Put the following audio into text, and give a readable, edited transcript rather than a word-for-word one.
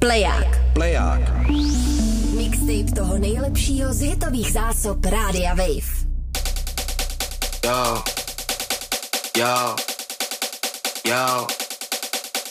Pleják. Mixtape toho nejlepšího z hitových zásob Rádia Wave. Yo.